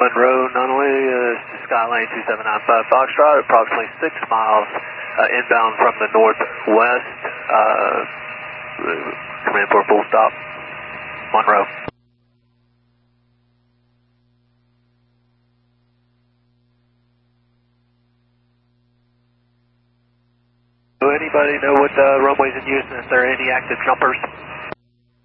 Monroe, Nunley, Skylane 2795 Foxtrot, approximately 6 miles inbound from the northwest. Come in for a full stop. Monroe. Do anybody know what runways in Houston, if there are any active jumpers?